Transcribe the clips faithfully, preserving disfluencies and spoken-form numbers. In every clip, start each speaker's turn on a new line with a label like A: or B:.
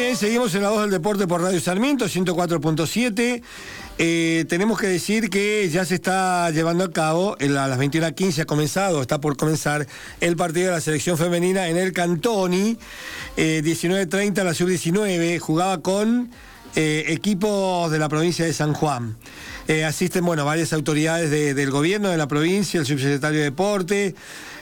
A: bien, seguimos en la voz del deporte por Radio Sarmiento, ciento cuatro punto siete. Eh, tenemos que decir que ya se está llevando a cabo, a las veintiuna quince ha comenzado, está por comenzar el partido de la selección femenina en el Cantoni. eh, diecinueve treinta la sub diecinueve, jugaba con eh, equipos de la provincia de San Juan. Eh, asisten, bueno, varias autoridades de, del gobierno de la provincia, el subsecretario de Deporte,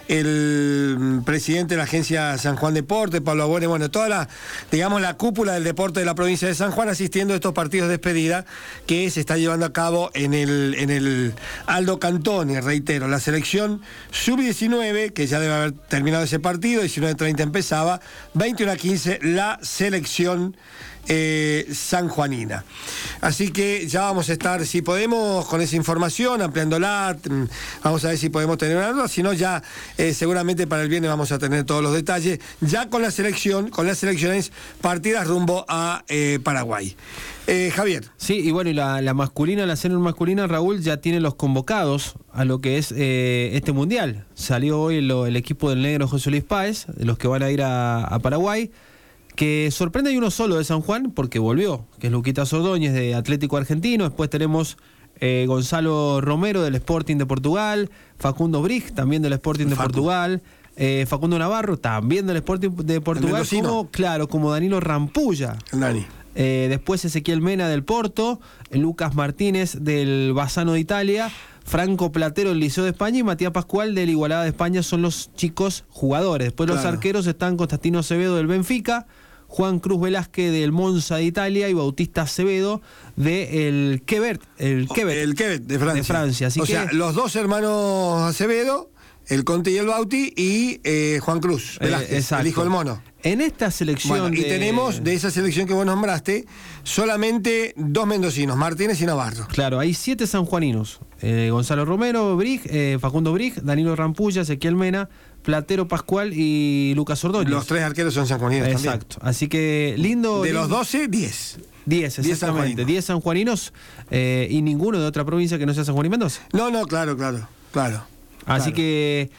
A: el presidente de la agencia San Juan Deporte, Pablo Abone, bueno, toda la, digamos, la cúpula del deporte de la provincia de San Juan asistiendo a estos partidos de despedida que se está llevando a cabo en el, en el Aldo Cantoni, reitero, la selección sub diecinueve, que ya debe haber terminado ese partido, diecinueve treinta empezaba, veintiuna quince la selección Eh, sanjuanina. Así que ya vamos a estar, si podemos, con esa información, ampliándola, vamos a ver si podemos tener una nota, si no ya eh, seguramente para el viernes vamos a tener todos los detalles, ya con la selección, con las selecciones partidas rumbo a eh, Paraguay. Eh, Javier.
B: Sí, y bueno, y la, la masculina, la senior masculina, Raúl, ya tiene los convocados a lo que es eh, este mundial. Salió hoy lo, el equipo del negro José Luis Páez, de los que van a ir a, a Paraguay, que sorprende, hay uno solo de San Juan, porque volvió, que es Luquitas Ordóñez de Atlético Argentino. Después tenemos eh, Gonzalo Romero del Sporting de Portugal, Facundo Brig, también del Sporting de Facu. Portugal, eh, Facundo Navarro, también del Sporting de Portugal, como, claro, como Danilo Rampulla.
A: Dani.
B: Eh, después Ezequiel Mena del Porto, Lucas Martínez del Bassano de Italia, Franco Platero del Liceo de España y Matías Pascual del Igualada de España son los chicos jugadores. Después claro. Los arqueros están Constantino Acevedo del Benfica, Juan Cruz Velázquez del Monza de Italia y Bautista Acevedo del Quebec, el Quebec,
A: el Quebec de Francia.
B: De Francia. Así
A: o
B: que,
A: sea, los dos hermanos Acevedo, el Conte y el Bauti, y eh, Juan Cruz Velázquez, eh, el hijo del mono.
B: En esta selección...
A: Bueno, y
B: de...
A: tenemos, de esa selección que vos nombraste, solamente dos mendocinos, Martínez y Navarro.
B: Claro, hay siete sanjuaninos. Eh, Gonzalo Romero, Brig, eh, Facundo Brig, Danilo Rampulla, Ezequiel Mena, Platero Pascual y Lucas Ordóñez.
A: Los tres arqueros son sanjuaninos también.
B: Exacto. Así que lindo...
A: De
B: lindo.
A: los doce, diez.
B: diez, exactamente. diez sanjuaninos eh, y ninguno de otra provincia que no sea San Juan y Mendoza.
A: No, no, claro, claro, claro.
B: Así
A: claro.
B: que...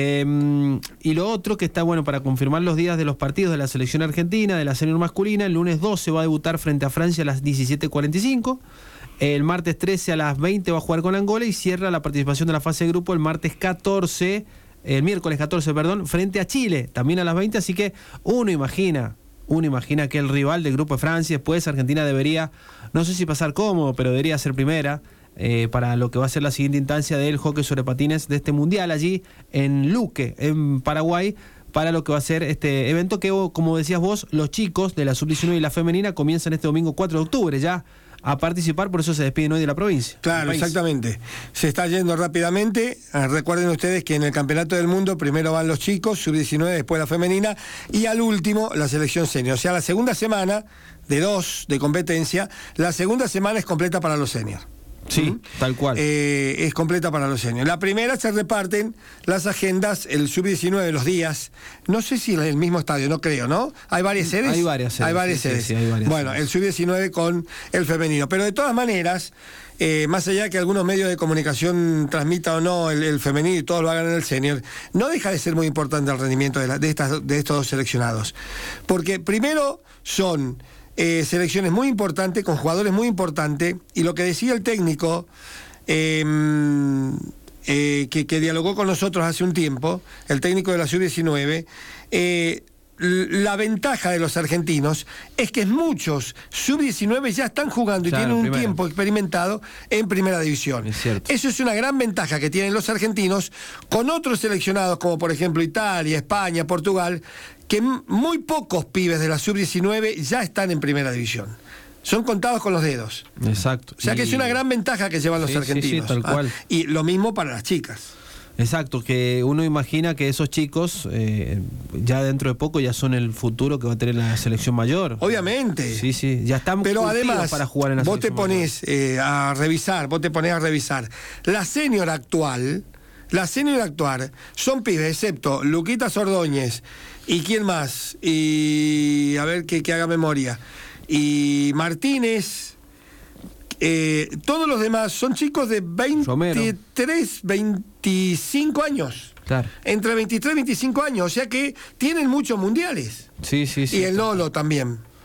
B: Eh, y lo otro que está bueno para confirmar los días de los partidos de la selección argentina, de la senior masculina, el lunes doce va a debutar frente a Francia a las diecisiete cuarenta y cinco, el martes trece a las veinte va a jugar con Angola y cierra la participación de la fase de grupo el martes catorce, el miércoles catorce, perdón, frente a Chile, también a las veinte, así que uno imagina, uno imagina que el rival del grupo de Francia, después Argentina debería, no sé si pasar cómodo, pero debería ser primera. Eh, para lo que va a ser la siguiente instancia del hockey sobre patines de este mundial allí en Luque, en Paraguay, para lo que va a ser este evento que, como decías vos, los chicos de la sub diecinueve y la femenina comienzan este domingo cuatro de octubre ya a participar, por eso se despiden hoy de la provincia.
A: Claro, exactamente. Se está yendo rápidamente. Recuerden ustedes que en el Campeonato del Mundo primero van los chicos, sub diecinueve, después la femenina, y al último la selección senior. O sea, la segunda semana de dos de competencia, la segunda semana es completa para los senior.
B: Sí, ¿Mm? Tal cual.
A: Eh, es completa para los seniors. La primera se reparten las agendas, el sub diecinueve, los días. No sé si en el mismo estadio, no creo, ¿no? ¿Hay varias sedes?
B: Hay varias sedes.
A: Hay varias
B: sí,
A: sedes.
B: Sí, sí, hay varias
A: bueno,
B: sedes.
A: El sub diecinueve con el femenino. Pero de todas maneras, eh, más allá de que algunos medios de comunicación transmitan o no el, el femenino y todos lo hagan en el senior, no deja de ser muy importante el rendimiento de, la, de, estas, de estos dos seleccionados. Porque primero son... Eh, selecciones muy importantes, con jugadores muy importantes, y lo que decía el técnico eh, eh, que, que dialogó con nosotros hace un tiempo, el técnico de la sub diecinueve, eh, la ventaja de los argentinos es que muchos sub diecinueve ya están jugando y claro, tienen un primero. tiempo experimentado en primera división.
B: Es cierto.
A: Eso es una gran ventaja que tienen los argentinos con otros seleccionados como por ejemplo Italia, España, Portugal, que muy pocos pibes de la sub diecinueve ya están en primera división. Son contados con los dedos.
B: Exacto.
A: O sea que y... es una gran ventaja que llevan los
B: sí,
A: argentinos.
B: Sí, sí, tal cual.
A: Ah, y lo mismo para las chicas.
B: Exacto, que uno imagina que esos chicos eh, ya dentro de poco ya son el futuro que va a tener la selección mayor.
A: Obviamente.
B: Sí, sí, ya están
A: pero además
B: para jugar en la
A: vos te
B: selección
A: pones eh, a revisar, vos te pones a revisar la senior actual, la senior actual son pibes, excepto Luquitas Ordóñez y quién más, y a ver que, que haga memoria, y Martínez. Eh, todos los demás son chicos de veintitrés, veinticinco años.
B: Claro.
A: Entre veintitrés y veinticinco años, o sea que tienen muchos mundiales.
B: Sí, sí, sí.
A: Y el Nolo también.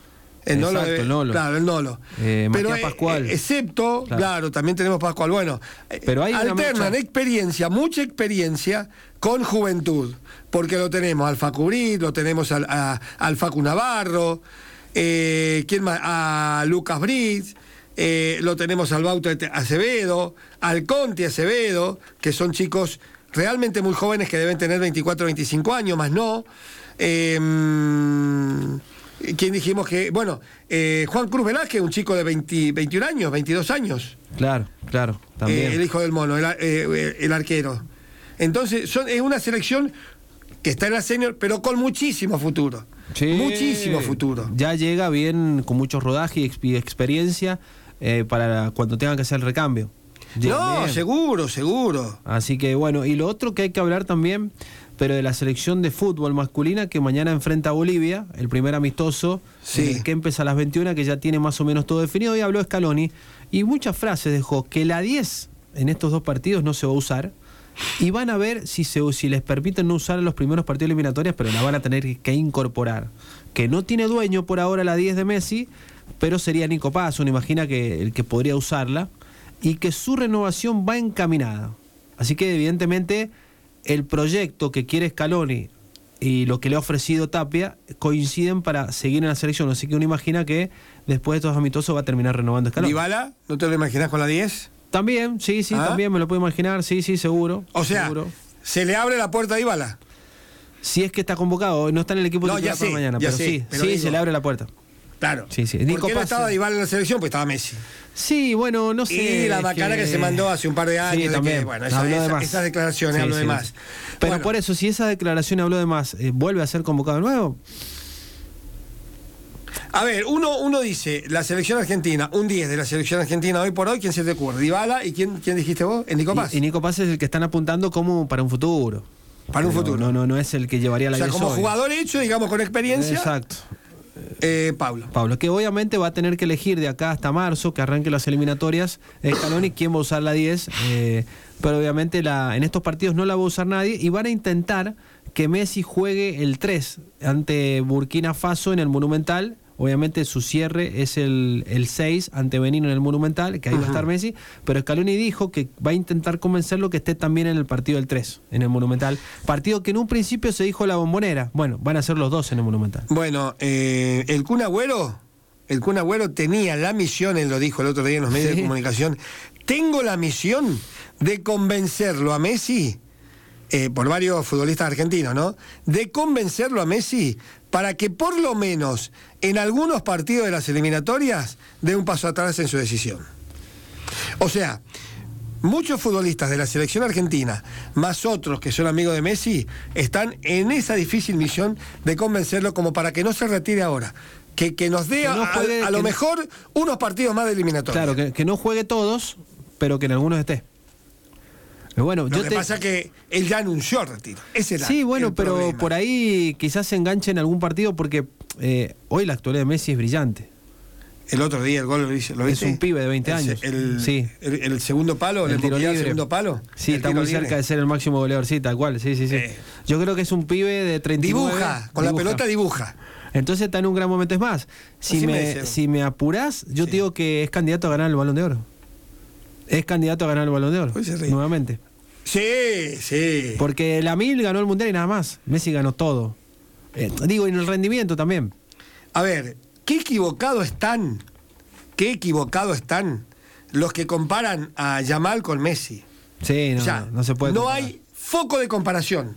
A: El Nolo,
B: Exacto,
A: eh,
B: el Nolo.
A: Claro, el Nolo.
B: Eh,
A: Pero
B: Matías Pascual.
A: eh, excepto, claro.
B: Claro.
A: también tenemos Pascual. Bueno, eh,
B: Pero hay una
A: alternan
B: mecha.
A: experiencia, mucha experiencia con juventud. Porque lo tenemos al Facurit, lo tenemos al, a, al Facu Navarro, eh, ¿quién más? A Lucas Briz, eh, lo tenemos al Bauta Acevedo, al Conti Acevedo, que son chicos realmente muy jóvenes que deben tener veinticuatro, veinticinco años, más no. Eh, ¿Quién dijimos que? Bueno, eh, Juan Cruz Velázquez, un chico de veinte, veintiún años, veintidós años.
B: Claro, claro, también.
A: Eh, el hijo del mono, el, eh, el arquero. Entonces, son, es una selección que está en la senior, pero con muchísimo futuro.
B: Sí.
A: Muchísimo futuro.
B: Ya llega bien, con mucho rodaje y, ex- y experiencia eh, para cuando tengan que hacer el recambio. Llega
A: No,
B: bien.
A: seguro, seguro.
B: Así que bueno, y lo otro que hay que hablar también, pero de la selección de fútbol masculina que mañana enfrenta a Bolivia, el primer amistoso,
A: Sí.
B: eh, que empieza a las veintiuna, que ya tiene más o menos todo definido, y habló Scaloni, y muchas frases dejó, que la diez en estos dos partidos no se va a usar, y van a ver si, se, si les permiten no usar en los primeros partidos eliminatorios, pero la van a tener que incorporar. Que no tiene dueño por ahora la diez de Messi, pero sería Nico Paz, uno imagina que el que podría usarla, y que su renovación va encaminada. Así que evidentemente el proyecto que quiere Scaloni y lo que le ha ofrecido Tapia coinciden para seguir en la selección. Así que uno imagina que después de estos amistosos va a terminar renovando Scaloni.
A: ¿Dybala? ¿No te lo imaginas con la diez?
B: También, sí, sí,
A: ¿Ah?
B: también me lo puedo imaginar, sí, sí, seguro.
A: O sea,
B: seguro.
A: se le abre la puerta a Dybala.
B: Si es que está convocado, no está en el equipo
A: No,
B: titular
A: ya
B: para
A: sé,
B: mañana,
A: ya
B: pero
A: sé,
B: sí,
A: pero
B: sí,
A: digo-
B: se le abre la puerta.
A: Claro.
B: Sí, sí.
A: ¿Por
B: Nico
A: qué no
B: Paz,
A: estaba
B: sí.
A: Dybala en la selección? Pues estaba Messi.
B: Sí, bueno, no sé.
A: Y la
B: es
A: macana que... se mandó hace un par de años.
B: Sí,
A: de
B: también.
A: que, bueno, esa-
B: Habló de
A: esa-
B: más.
A: esas declaraciones
B: Sí,
A: habló
B: sí,
A: de más.
B: sí. Pero
A: Bueno,
B: por eso, si esa declaración habló de más, eh, ¿vuelve a ser convocado de nuevo?
A: a ver, uno, uno dice, la selección argentina, un diez de la selección argentina hoy por hoy, ¿quién se te ocurre? ¿Dybala? ¿Y quién, quién dijiste vos? ¿El Nico Paz?
B: Y, y Nico Paz es el que están apuntando como para un futuro.
A: Para un
B: Pero
A: futuro.
B: No, no, no es el que llevaría la
A: O sea,
B: diez
A: como
B: hoy.
A: jugador hecho, digamos, con experiencia,
B: Exacto.
A: eh, Pablo.
B: Pablo, que obviamente va a tener que elegir de acá hasta marzo, que arranque las eliminatorias, Scaloni, quién va a usar la diez, eh, pero obviamente la, en estos partidos no la va a usar nadie, y van a intentar que Messi juegue el tres ante Burkina Faso en el Monumental. Obviamente su cierre es el, el seis ante Benín en el Monumental, que ahí va a estar Messi, pero Scaloni dijo que va a intentar convencerlo que esté también en el partido del tres, en el Monumental. Partido que en un principio se dijo la Bombonera. Bueno, van a ser los dos en el Monumental.
A: Bueno, eh, el Kun Agüero, el Kun Agüero tenía la misión, él lo dijo el otro día en los medios
B: Sí.
A: de comunicación, tengo la misión de convencerlo a Messi, eh, por varios futbolistas argentinos, ¿no? De convencerlo a Messi para que por lo menos en algunos partidos de las eliminatorias dé un paso atrás en su decisión. O sea, muchos futbolistas de la selección argentina, más otros que son amigos de Messi, están en esa difícil misión de convencerlo como para que no se retire ahora. Que, que nos dé
B: Que no
A: a,
B: juegue,
A: a- a lo
B: que no-
A: mejor unos partidos más de eliminatoria.
B: Claro, que, que no juegue todos, pero que en algunos esté. Pero bueno,
A: Lo
B: yo
A: que
B: te...
A: pasa es que él ya anunció el retiro. Ese es la-
B: Sí, bueno,
A: el
B: pero
A: problema.
B: por ahí quizás se enganche en algún partido porque eh, hoy la actualidad de Messi es brillante.
A: El otro día el gol lo hice- lo
B: Es
A: viste.
B: un pibe de veinte
A: El-
B: años.
A: El,
B: Sí.
A: el, el segundo palo,
B: El
A: el,
B: tiro
A: el
B: libre.
A: segundo palo.
B: Sí,
A: el
B: está
A: tiro
B: muy
A: libre.
B: cerca de ser el máximo goleador, sí, tal cual, sí, sí, sí.
A: Eh.
B: Yo creo que es un pibe de treinta y nueve.
A: Dibuja, con la
B: dibuja.
A: pelota dibuja.
B: Entonces está en un gran momento. Es más, si
A: Así me
B: me,
A: decían.
B: si me apurás, yo
A: Sí.
B: te digo que es candidato a ganar el Balón de Oro. Es candidato a ganar el Balón de Oro,
A: Hoy se ríe.
B: nuevamente.
A: Sí, sí.
B: Porque la Mil ganó el Mundial y nada más. Messi ganó todo. Eh, digo, y en el rendimiento también.
A: A ver, qué equivocados están, qué equivocados están los que comparan a Yamal con Messi.
B: Sí, no,
A: o sea,
B: no se puede
A: no
B: comparar.
A: hay foco de comparación.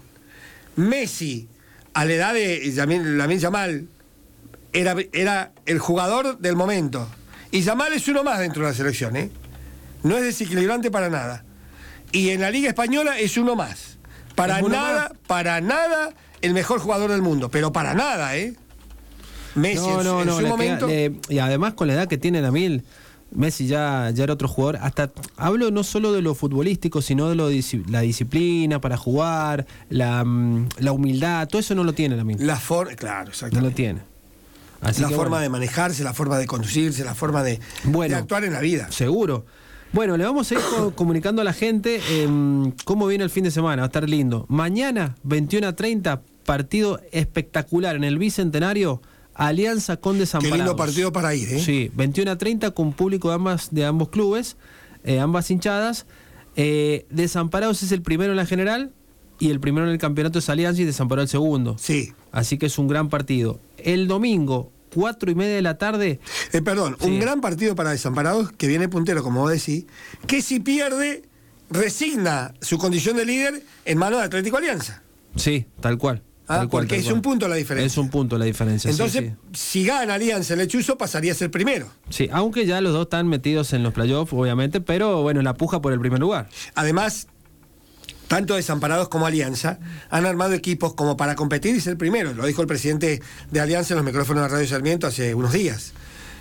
A: Messi, a la edad de Lamine Lamine Yamal, era, era el jugador del momento. Y Yamal es uno más dentro de la selección, ¿eh? No es desequilibrante para nada. Y en la Liga Española es uno más. Para
B: Es uno
A: nada,
B: más.
A: para nada el mejor jugador del mundo. Pero para nada, ¿eh? Messi
B: No,
A: en, su-
B: no,
A: en
B: no.
A: su
B: le
A: momento.
B: queda- le- y además con la edad que tiene la Mil, Messi ya, ya era otro jugador. Hasta hablo no solo de lo futbolístico, sino de lo disi- la disciplina para jugar, la, mm, la humildad. Todo eso no lo tiene la Mil.
A: La forma, claro,
B: No
A: exactamente.
B: lo tiene. Así
A: la
B: que,
A: forma
B: bueno,
A: de manejarse, la forma de conducirse, la forma de,
B: Bueno.
A: de actuar en la vida.
B: Seguro. Bueno, le vamos a ir co- comunicando a la gente eh, cómo viene el fin de semana. Va a estar lindo. Mañana, veintiuno a treinta, partido espectacular en el Bicentenario Alianza con Desamparados.
A: Qué lindo partido para ir, ¿eh?
B: Sí, veintiuno a treinta con público de ambas, de ambos clubes, eh, ambas hinchadas. Eh, Desamparados es el primero en la general y el primero en el campeonato es Alianza y Desamparados el segundo.
A: Sí.
B: Así que es un gran partido. El domingo, cuatro y media de la tarde.
A: Eh, perdón, sí. Un gran partido para Desamparados que viene puntero, como vos decís, que si pierde, resigna su condición de líder en manos de Atlético Alianza.
B: Sí, tal cual.
A: Ah,
B: tal cual
A: porque
B: tal
A: es
B: cual.
A: un punto la diferencia.
B: Es un punto la diferencia.
A: Entonces,
B: sí, sí.
A: si gana Alianza el Lechuzo, pasaría a ser primero.
B: Sí, aunque ya los dos están metidos en los playoffs, obviamente, pero bueno, la puja por el primer lugar.
A: Además, tanto Desamparados como Alianza han armado equipos como para competir y ser primero. Lo dijo el presidente de Alianza en los micrófonos de Radio Sarmiento hace unos días.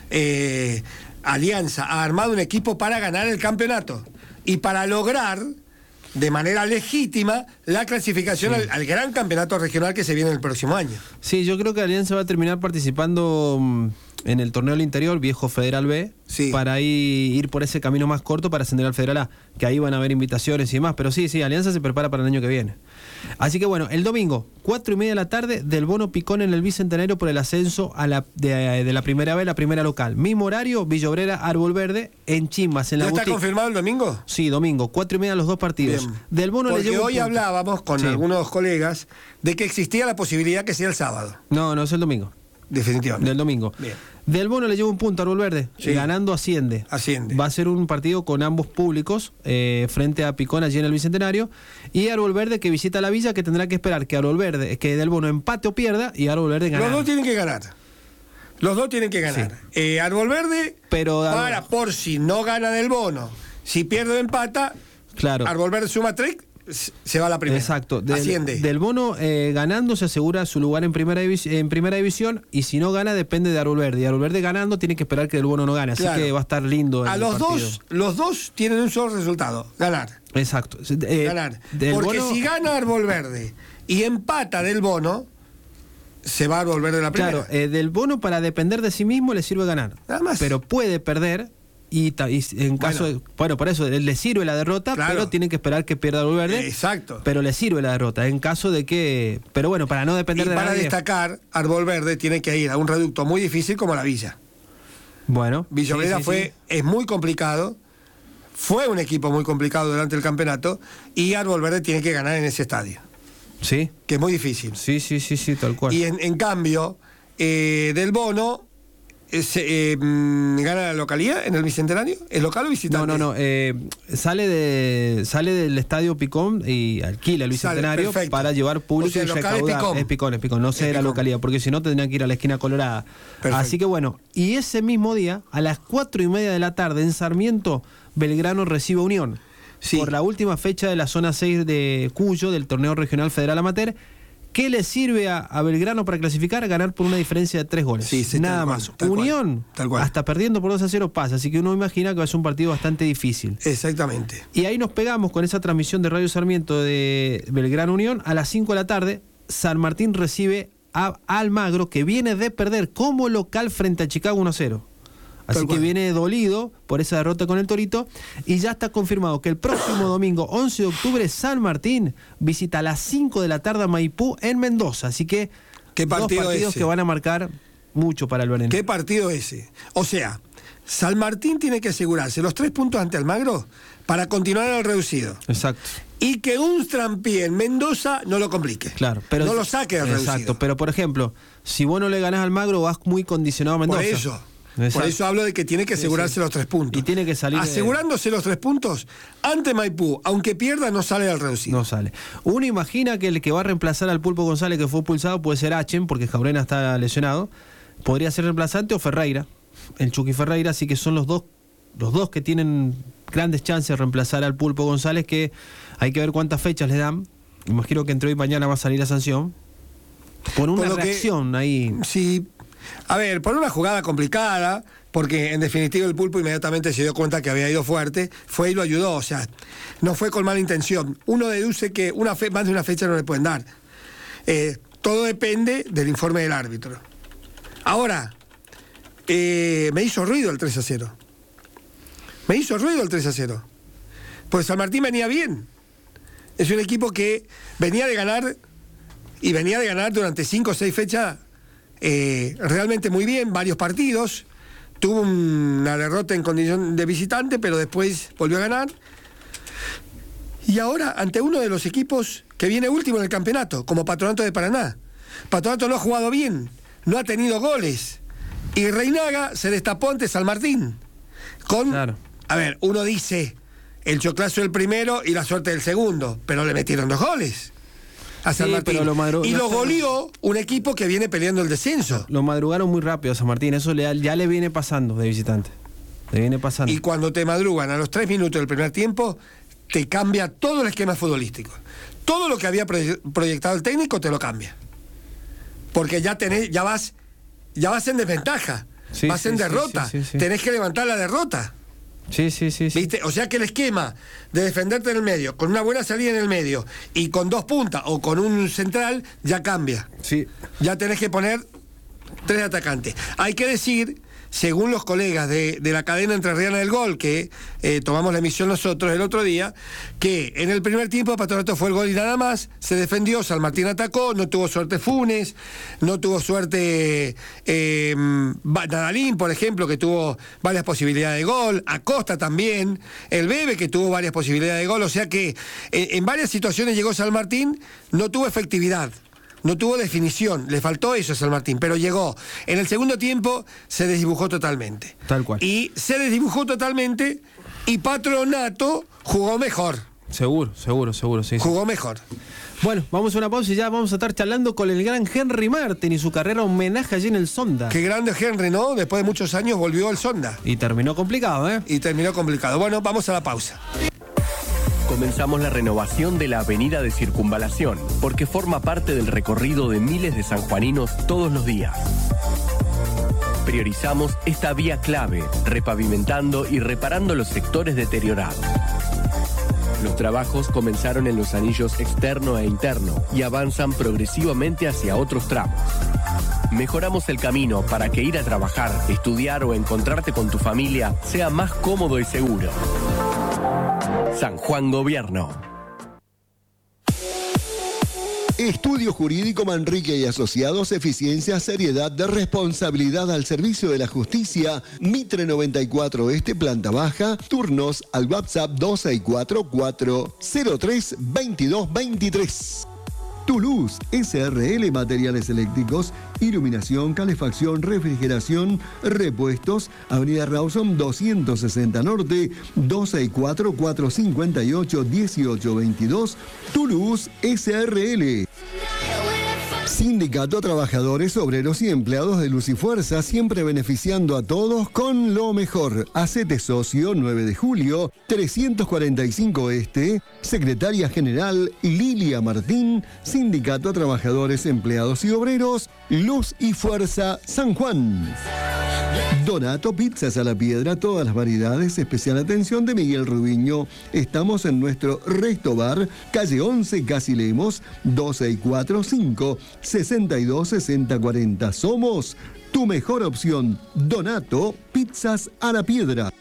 A: Eh, Alianza ha armado un equipo para ganar el campeonato y para lograr de manera legítima la clasificación sí. al, al gran campeonato regional que se viene el próximo año.
B: Sí, yo creo que Alianza va a terminar participando en el torneo del interior, viejo Federal B, sí. para ahí ir por ese camino más corto para ascender al Federal A, que ahí van a haber invitaciones y demás, pero sí, sí, Alianza se prepara para el año que viene. Así que bueno, el domingo, cuatro y media de la tarde, del Bono Picón en el Bicentenario por el ascenso a la, de, de la primera B a la primera local. Mismo horario, Villa Obrera, Árbol Verde, en Chimbas, en la
A: ¿Ya está
B: boutique.
A: confirmado el domingo?
B: Sí, domingo, cuatro y media los dos partidos.
A: Bien.
B: Del Bono
A: Porque
B: le llevo
A: hoy hablábamos con sí. algunos colegas de que existía la posibilidad que sea el sábado.
B: No, no, es el domingo.
A: Definitivamente.
B: Del domingo.
A: Bien.
B: Del Bono le lleva un punto a Árbol Verde.
A: Sí.
B: Ganando asciende.
A: Asciende.
B: Va a ser un partido con ambos públicos eh, frente a Picón allí en el Bicentenario. Y Árbol Verde que visita la Villa, que tendrá que esperar que Árbol Verde, que Del Bono empate o pierda y Árbol Verde gane.
A: Los dos tienen que ganar. Los dos tienen que ganar. Sí. Eh, Árbol Verde,
B: pero
A: para Árbol... por si no gana Del Bono, si pierde o empata,
B: claro.
A: Árbol Verde suma tres, se va a la primera.
B: Exacto. Del,
A: Asciende.
B: Del Bono eh, ganando se asegura su lugar en primera, en primera división y si no gana depende de Árbol Verde. Y Árbol Verde ganando tiene que esperar que Del Bono no gane. Así claro. que va a estar lindo.
A: A los
B: partido.
A: dos, los dos tienen un solo resultado, ganar.
B: Exacto. Eh,
A: ganar.
B: Del
A: Porque
B: Bono...
A: si gana Árbol Verde y empata Del Bono, se va a Árbol Verde la primera.
B: Claro, eh, Del Bono para depender de sí mismo le sirve ganar.
A: Nada más.
B: Pero puede perder. Y, y en caso bueno. de, bueno, por eso le sirve la derrota, claro. pero tiene que esperar que pierda Árbol Verde.
A: Exacto.
B: Pero le sirve la derrota, en caso de que. Pero bueno, para no depender
A: y
B: de
A: para
B: nadie.
A: destacar, Árbol Verde tiene que ir a un reducto muy difícil como la Villa.
B: Bueno.
A: Villa Obrera sí, sí, fue, sí. es muy complicado, fue un equipo muy complicado durante el campeonato, y Árbol Verde tiene que ganar en ese estadio.
B: Sí.
A: Que es muy difícil.
B: Sí, sí, sí, sí, tal cual.
A: Y en, en cambio, eh, Del Bono. Se, eh, ¿Gana la localidad en el Bicentenario? ¿Es local o visitante?
B: No, no, no. Eh, sale de sale del estadio Picón y alquila el Bicentenario sale, para llevar público
A: o sea,
B: y
A: local
B: recaudar.
A: Es Picón.
B: Es Picón, es Picón. No sé de la localidad, porque si no tendrían que ir a la esquina colorada. Perfecto. Así que bueno, y ese mismo día, a las cuatro y media de la tarde, en Sarmiento, Belgrano recibe a Unión. Sí. Por la última fecha de la zona seis de Cuyo, del torneo regional federal amateur. ¿Qué le sirve a, a Belgrano para clasificar? Ganar por una diferencia de tres goles.
A: Sí, sí,
B: nada
A: cual,
B: más.
A: Tal
B: Unión,
A: cual, tal cual.
B: hasta perdiendo por dos a cero pasa. Así que uno imagina que va a ser un partido bastante difícil.
A: Exactamente.
B: Y ahí nos pegamos con esa transmisión de Radio Sarmiento de Belgrano Unión. A las cinco de la tarde, San Martín recibe a Almagro, que viene de perder como local frente a Chicago uno a cero. Así que viene dolido por esa derrota con el Torito. Y ya está confirmado que el próximo domingo, once de octubre, San Martín visita a las cinco de la tarde a Maipú en Mendoza. Así que
A: ¿Qué partido
B: dos partidos
A: ese?
B: que van a marcar mucho para el Berenén.
A: ¿Qué partido ese? O sea, San Martín tiene que asegurarse los tres puntos ante Almagro para continuar en el reducido.
B: Exacto.
A: Y que un trampí en Mendoza no lo complique.
B: Claro, pero
A: no lo saque del reducido.
B: Exacto, pero por ejemplo, si vos no le ganás a Almagro, vas muy condicionado a Mendoza.
A: Por eso.
B: Exacto.
A: Por eso hablo de que tiene que asegurarse sí, sí. los tres puntos.
B: Y tiene que salir.
A: Asegurándose de... los tres puntos, ante Maipú, aunque pierda, no sale del reducido.
B: No sale. Uno imagina que el que va a reemplazar al Pulpo González, que fue pulsado, puede ser Achen, porque Jaurena está lesionado. Podría ser reemplazante o Ferreira, el Chucky Ferreira, así que son los dos, los dos que tienen grandes chances de reemplazar al Pulpo González, que hay que ver cuántas fechas le dan. Imagino que entre hoy y mañana va a salir la sanción. Por una por reacción que, ahí.
A: Sí. A ver, por una jugada complicada, porque en definitiva el Pulpo inmediatamente se dio cuenta que había ido fuerte, fue y lo ayudó, o sea, no fue con mala intención. Uno deduce que una fe, más de una fecha no le pueden dar. Eh, todo depende del informe del árbitro. Ahora, eh, me hizo ruido el tres a cero. Me hizo ruido el tres a cero. Pues San Martín venía bien. Es un equipo que venía de ganar, y venía de ganar durante cinco o seis fechas eh, realmente muy bien, varios partidos. Tuvo una derrota en condición de visitante, pero después volvió a ganar. Y ahora ante uno de los equipos que viene último en el campeonato, como Patronato de Paraná. Patronato no ha jugado bien, no ha tenido goles. Y Reinaga se destapó ante San Martín. Con, claro. A ver, uno dice, el choclazo el primero y la suerte del segundo, pero le metieron dos goles a San sí, Martín. Lo madru- y lo goleó un equipo que viene peleando el descenso.
B: Lo madrugaron muy rápido a San Martín, eso le, ya le viene pasando de visitante. Le viene pasando.
A: Y cuando te madrugan a los tres minutos del primer tiempo, te cambia todo el esquema futbolístico. Todo lo que había proyectado el técnico te lo cambia. Porque ya tenés, ya vas, ya vas en desventaja, sí, vas sí, en derrota, sí, sí, sí, sí. Tenés que levantar la derrota.
B: Sí, sí, sí, sí.
A: ¿Viste? O sea que el esquema de defenderte en el medio, con una buena salida en el medio, y con dos puntas o con un central, ya cambia.
B: Sí.
A: Ya tenés que poner tres atacantes. Hay que decir, según los colegas de, de la cadena entrerriana del gol, que eh, tomamos la emisión nosotros el otro día, que en el primer tiempo Patronato fue el gol y nada más, se defendió, San Martín atacó, no tuvo suerte Funes, no tuvo suerte eh, Nadalín, por ejemplo, que tuvo varias posibilidades de gol, Acosta también, el Bebe, que tuvo varias posibilidades de gol, o sea que eh, en varias situaciones llegó San Martín, no tuvo efectividad. No tuvo definición, le faltó eso a San Martín, pero llegó. En el segundo tiempo se desdibujó totalmente.
B: Tal cual.
A: Y se desdibujó totalmente y Patronato jugó mejor.
B: Seguro, seguro, seguro, sí.
A: Jugó sí. mejor.
B: Bueno, vamos a una pausa y ya vamos a estar charlando con el gran Henry Martin y su carrera homenaje allí en el Sonda.
A: Qué grande Henry, ¿no? Después de muchos años volvió al Sonda.
B: Y terminó complicado, ¿eh?
A: Y terminó complicado. Bueno, vamos a la pausa.
C: Comenzamos la renovación de la avenida de Circunvalación, porque forma parte del recorrido de miles de sanjuaninos todos los días. Priorizamos esta vía clave, repavimentando y reparando los sectores deteriorados. Los trabajos comenzaron en los anillos externo e interno y avanzan progresivamente hacia otros tramos. Mejoramos el camino para que ir a trabajar, estudiar o encontrarte con tu familia sea más cómodo y seguro. San Juan Gobierno.
D: Estudio Jurídico Manrique y Asociados, eficiencia, seriedad, de responsabilidad al servicio de la justicia. Mitre noventa y cuatro Este, planta baja. Turnos al WhatsApp dos seis cuatro, cuatro cero tres, veintidós veintitrés. Toulouse, S R L, materiales eléctricos, iluminación, calefacción, refrigeración, repuestos, Avenida Rawson doscientos sesenta Norte, dos seis cuatro, cuatro cinco ocho, uno ocho veintidós, Toulouse, S R L. Sindicato Trabajadores, Obreros y Empleados de Luz y Fuerza, siempre beneficiando a todos con lo mejor. Hacete socio, nueve de julio, trescientos cuarenta y cinco Este, Secretaria General Lilia Martín, Sindicato Trabajadores, Empleados y Obreros, Luz y Fuerza, San Juan. Donato Pizzas a la Piedra, todas las variedades, especial atención de Miguel Rubiño. Estamos en nuestro Resto Bar, calle once, Casi Lemos, dos seis cuatro cinco, seis dos seis cero cuatro cero. Somos tu mejor opción. Donato Pizzas a la Piedra.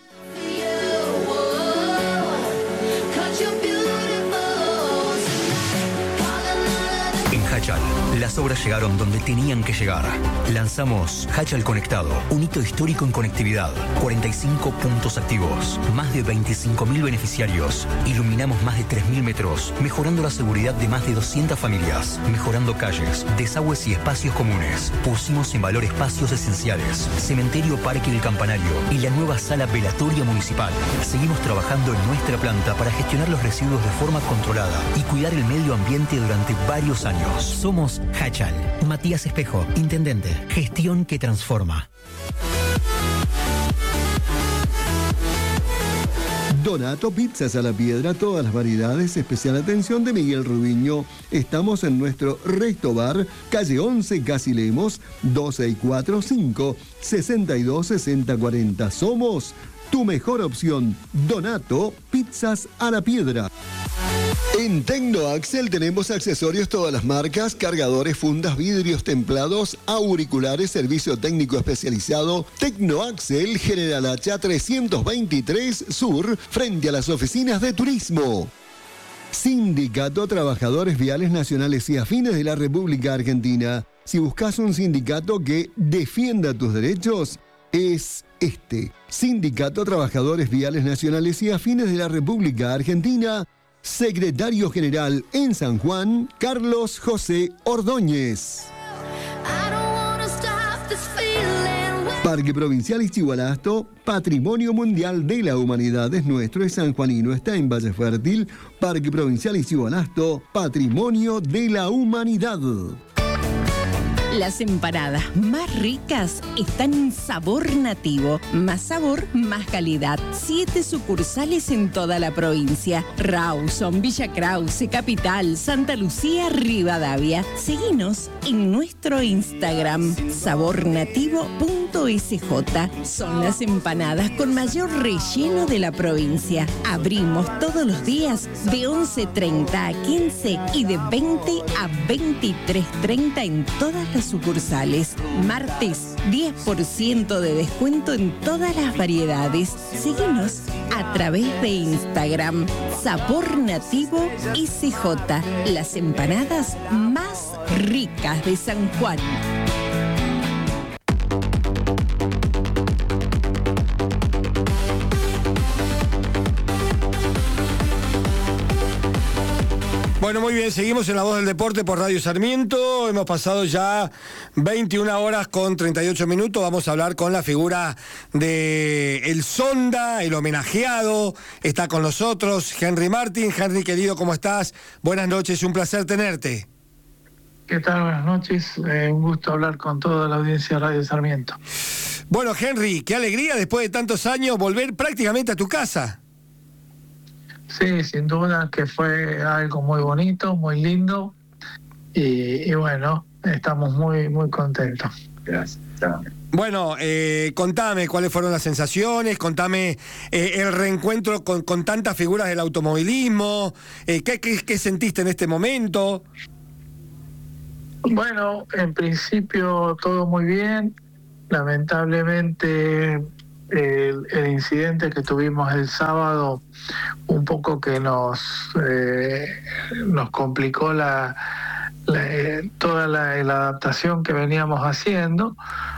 E: Hachal, las obras llegaron donde tenían que llegar. Lanzamos Hachal Conectado, un hito histórico en conectividad. cuarenta y cinco puntos activos, más de veinticinco mil beneficiarios. Iluminamos más de tres mil metros, mejorando la seguridad de más de doscientas familias. Mejorando calles, desagües y espacios comunes. Pusimos en valor espacios esenciales. Cementerio Parque El Campanario y la nueva sala velatoria municipal. Seguimos trabajando en nuestra planta para gestionar los residuos de forma controlada y cuidar el medio ambiente durante varios años. Somos Hachal. Matías Espejo, intendente. Gestión que transforma.
D: Donato Pizzas a la Piedra, todas las variedades, especial atención de Miguel Rubiño. Estamos en nuestro Resto Bar, calle once, Casi Lemos, dos seis cuatro cinco, seis dos seis cero cuatro cero. Somos tu mejor opción. Donato Pizzas a la Piedra. En Tecnoaxel tenemos accesorios todas las marcas, cargadores, fundas, vidrios templados, auriculares, servicio técnico especializado. Tecnoaxel, General Hacha trescientos veintitrés Sur, frente a las oficinas de turismo. Sindicato Trabajadores Viales Nacionales y Afines de la República Argentina. Si buscas un sindicato que defienda tus derechos, es este. Sindicato Trabajadores Viales Nacionales y Afines de la República Argentina. Secretario General en San Juan, Carlos José Ordóñez. Parque Provincial Ixigualasto, Patrimonio Mundial de la Humanidad es nuestro, es sanjuanino, está en Valle Fértil. Parque Provincial Ixigualasto, Patrimonio de la Humanidad.
F: Las empanadas más ricas están en Sabor Nativo. Más sabor, más calidad. Siete sucursales en toda la provincia. Rawson, Villa Krause, Capital, Santa Lucía, Rivadavia. Seguinos en nuestro Instagram, sabor nativo punto s j. Son las empanadas con mayor relleno de la provincia. Abrimos todos los días de once treinta a quince y de veinte a veintitrés treinta en todas las sucursales. Martes, diez por ciento de descuento en todas las variedades. Síguenos a través de Instagram, Sabor Nativo S J. Las empanadas más ricas de San Juan.
A: Bueno, muy bien, seguimos en La Voz del Deporte por Radio Sarmiento. Hemos pasado ya veintiuna horas con treinta y ocho minutos. Vamos a hablar con la figura de el Sonda, el homenajeado. Está con nosotros Henry Martin. Henry, querido, ¿cómo estás? Buenas noches, un placer tenerte.
G: ¿Qué tal? Buenas noches. Eh, un gusto hablar con toda la audiencia de Radio Sarmiento.
A: Bueno, Henry, qué alegría después de tantos años volver prácticamente a tu casa.
G: Sí, sin duda que fue algo muy bonito, muy lindo y, y bueno, estamos muy muy contentos. Gracias.
A: Bueno, eh, contame cuáles fueron las sensaciones, contame eh, el reencuentro con, con tantas figuras del automovilismo, eh, ¿qué, qué, qué sentiste en este momento?
G: Bueno, en principio todo muy bien, lamentablemente... El, el incidente que tuvimos el sábado un poco que nos eh, nos complicó la, la eh, toda la, la adaptación que veníamos haciendo,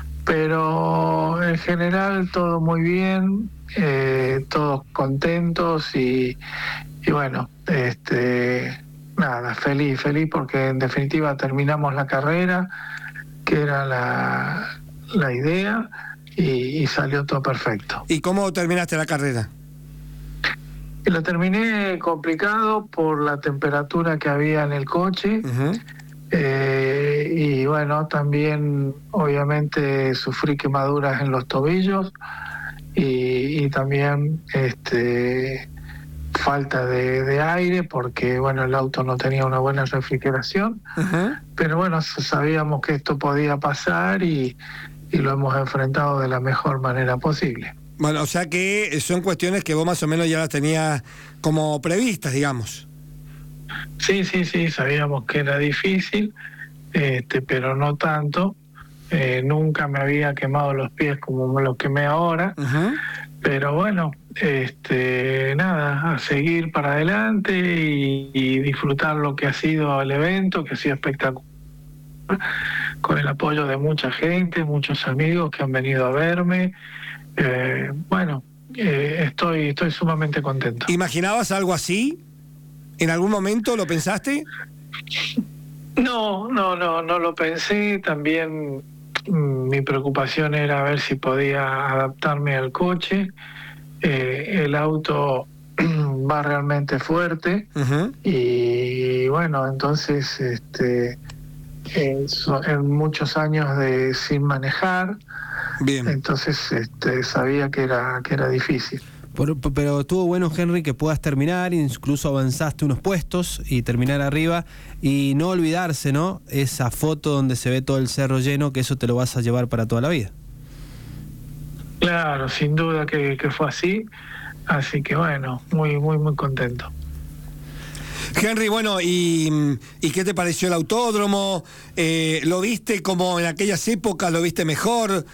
G: pero en general todo muy bien, eh, todos contentos y, y bueno, este nada, feliz, feliz porque en definitiva terminamos la carrera, que era la, la idea. Y, y salió todo perfecto.
A: ¿Y cómo terminaste la carrera?
G: Y lo terminé complicado por la temperatura que había en el coche. Uh-huh. eh, y bueno, también obviamente sufrí quemaduras en los tobillos y, y también este falta de, de aire porque bueno, el auto no tenía una buena refrigeración. Uh-huh. Pero bueno, sabíamos que esto podía pasar y y lo hemos enfrentado de la mejor manera posible.
A: Bueno, o sea que son cuestiones que vos más o menos ya las tenías como previstas, digamos.
G: Sí, sí, sí, sabíamos que era difícil, este, pero no tanto. Eh, nunca me había quemado los pies como me los quemé ahora. Uh-huh. Pero bueno, este, nada, a seguir para adelante y, y disfrutar lo que ha sido el evento, que ha sido espectacular, con el apoyo de mucha gente, muchos amigos que han venido a verme. Eh, bueno, eh, estoy, estoy sumamente contento.
A: ¿Imaginabas algo así? ¿En algún momento lo pensaste?
G: No, no, no, no lo pensé. También mmm, mi preocupación era ver si podía adaptarme al coche. Eh, el auto va realmente fuerte. Uh-huh. Y bueno, entonces este En, en muchos años de sin manejar. Bien. Entonces este, sabía que era que era difícil.
B: Por, pero estuvo bueno, Henry, que puedas terminar, incluso avanzaste unos puestos y terminar arriba y no olvidarse, ¿no? Esa foto donde se ve todo el cerro lleno, que eso te lo vas a llevar para toda la vida.
G: Claro, sin duda que, que fue así, así que bueno, muy muy muy contento.
A: Henry, bueno, ¿y, ¿y qué te pareció el autódromo? Eh, ¿Lo viste como en aquellas épocas? ¿Lo viste mejor?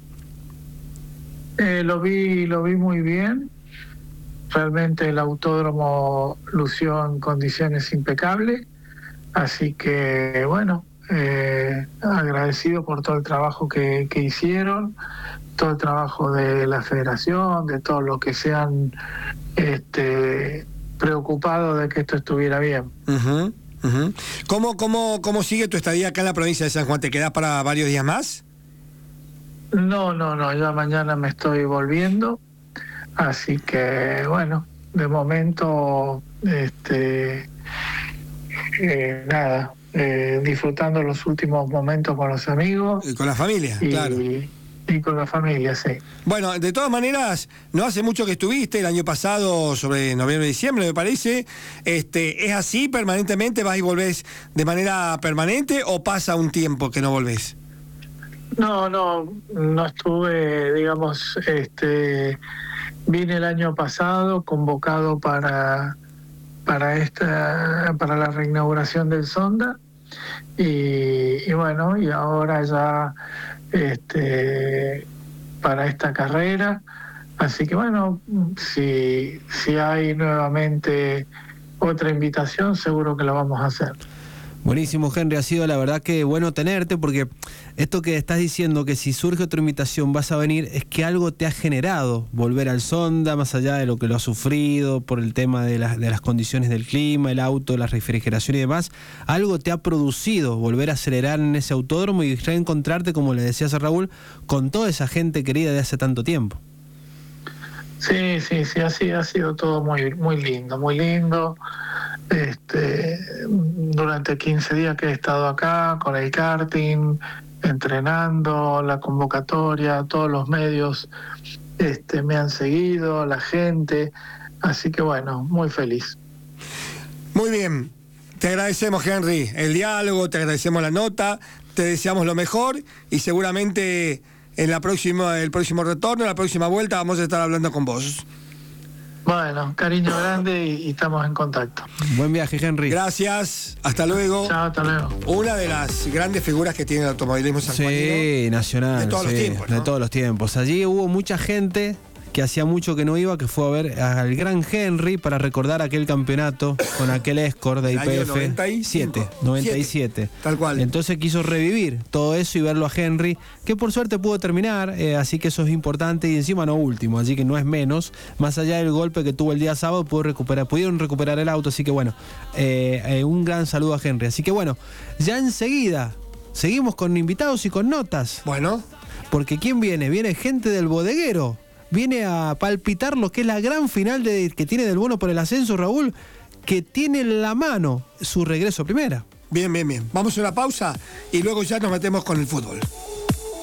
G: Eh, lo vi, lo vi muy bien. Realmente el autódromo lució en condiciones impecables. Así que, bueno, eh, agradecido por todo el trabajo que, que hicieron, todo el trabajo de la federación, de todos los que se han este, preocupado de que esto estuviera bien.
A: Uh-huh, uh-huh. ¿Cómo, cómo, ¿Cómo sigue tu estadía acá en la provincia de San Juan? ¿Te quedás para varios días más?
G: No, no, no, ya mañana me estoy volviendo, así que bueno, de momento, este, eh, nada, eh, disfrutando los últimos momentos con los amigos.
A: Y con la familia,
G: y,
A: claro.
G: Y con la familia, sí.
A: Bueno, de todas maneras, no hace mucho que estuviste, el año pasado, sobre noviembre, diciembre, me parece. Este, ¿es así permanentemente? ¿Vas y volvés de manera permanente o pasa un tiempo que no volvés?
G: No, no, no estuve, digamos, este, vine el año pasado convocado para para esta, para la reinauguración del Sonda y, y bueno, y ahora ya este, para esta carrera, así que bueno, si si hay nuevamente otra invitación, seguro que lo vamos a hacer.
B: Buenísimo, Henry, ha sido la verdad que bueno tenerte, porque esto que estás diciendo, que si surge otra invitación vas a venir, es que algo te ha generado volver al Sonda, más allá de lo que lo has sufrido por el tema de, la, de las condiciones del clima, el auto, la refrigeración y demás. Algo te ha producido volver a acelerar en ese autódromo y reencontrarte, como le decías a Raúl, con toda esa gente querida de hace tanto tiempo.
G: Sí, sí, sí, así ha sido todo muy, muy lindo, muy lindo. Este, durante quince días que he estado acá con el karting, entrenando, la convocatoria, todos los medios este, me han seguido, la gente, así que bueno, muy feliz.
A: Muy bien, te agradecemos, Henry, el diálogo, te agradecemos la nota, te deseamos lo mejor y seguramente en la próxima, el próximo retorno, en la próxima vuelta vamos a estar hablando con vos.
G: Bueno, cariño grande y, y estamos en contacto.
B: Buen viaje, Henry.
A: Gracias, hasta luego.
G: Chao, hasta luego.
A: Una de las grandes figuras que tiene el automovilismo sanjuanino.
B: Sí, nacional.
A: De todos
B: sí,
A: los tiempos, ¿no?
B: De todos los tiempos. Allí hubo mucha gente que hacía mucho que no iba, que fue a ver al gran Henry para recordar aquel campeonato con aquel Escort de I P F.
A: noventa y cinco.
B: noventa y siete.
A: Tal cual.
B: Entonces quiso revivir todo eso y verlo a Henry, que por suerte pudo terminar, eh, así que eso es importante y encima no último, así que no es menos. Más allá del golpe que tuvo el día sábado, pudo recuperar, pudieron recuperar el auto, así que bueno, eh, eh, un gran saludo a Henry. Así que bueno, ya enseguida seguimos con invitados y con notas.
A: Bueno.
B: Porque ¿quién viene? Viene gente del bodeguero. Viene a palpitar lo que es la gran final de, que tiene del bono por el ascenso, Raúl, que tiene en la mano su regreso a primera.
A: Bien, bien, bien. Vamos a una pausa y luego ya nos metemos con el fútbol.